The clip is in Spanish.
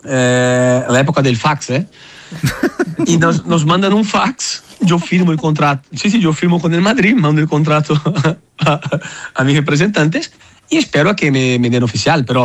l'època del fax, y nos mandan un fax, yo firmo el contrato, sí, yo firmo con el Madrid, mando el contrato a mis representantes y espero a que me den oficial, pero